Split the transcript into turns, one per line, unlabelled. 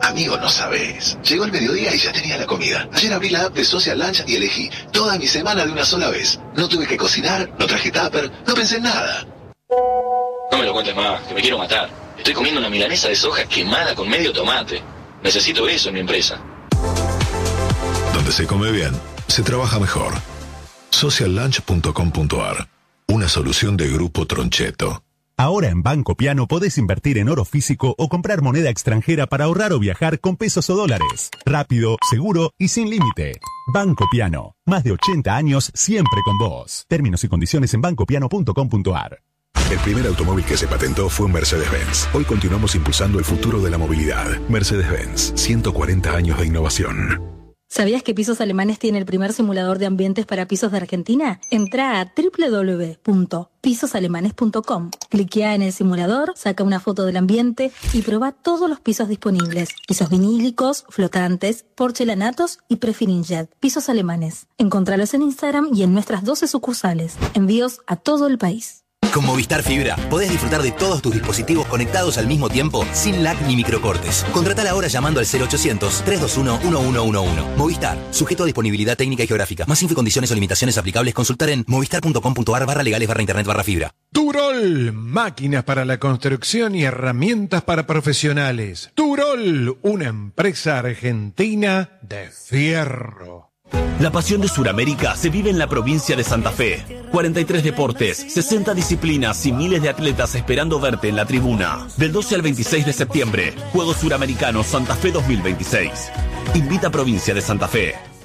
Amigo, no sabés. Llegó el mediodía y ya tenía la comida. Ayer abrí la app de Social Lunch y elegí toda mi semana de una sola vez. No tuve que cocinar, no traje tupper, no pensé en nada.
No me lo cuentes más, que me quiero matar. Estoy comiendo una milanesa de soja quemada con medio tomate. Necesito eso en mi empresa.
Donde se come bien, se trabaja mejor. Sociallunch.com.ar. Una solución de Grupo Troncheto.
Ahora en Banco Piano podés invertir en oro físico o comprar moneda extranjera para ahorrar o viajar con pesos o dólares. Rápido, seguro y sin límite. Banco Piano. Más de 80 años siempre con vos. Términos y condiciones en bancopiano.com.ar.
El primer automóvil que se patentó fue un Mercedes-Benz. Hoy continuamos impulsando el futuro de la movilidad. Mercedes-Benz, 140 años de innovación.
¿Sabías que Pisos Alemanes tiene el primer simulador de ambientes para pisos de Argentina? Entrá a www.pisosalemanes.com. Cliquea en el simulador, saca una foto del ambiente y probá todos los pisos disponibles. Pisos vinílicos, flotantes, porcelanatos y Prefirinjet. Pisos Alemanes. Encontralos en Instagram y en nuestras 12 sucursales. Envíos a todo el país.
Con Movistar Fibra podés disfrutar de todos tus dispositivos conectados al mismo tiempo sin lag ni microcortes. Contratala ahora llamando al 0800-321-1111. Movistar, sujeto a disponibilidad técnica y geográfica. Más info y condiciones o limitaciones aplicables consultar en movistar.com.ar/legales/internet/fibra.
Turol, máquinas para la construcción y herramientas para profesionales. Turol, una empresa argentina de fierro.
La pasión de Sudamérica se vive en la provincia de Santa Fe. 43 deportes, 60 disciplinas y miles de atletas esperando verte en la tribuna. Del 12 al 26 de septiembre, Juegos Suramericanos Santa Fe 2026. Invita a Provincia de Santa Fe.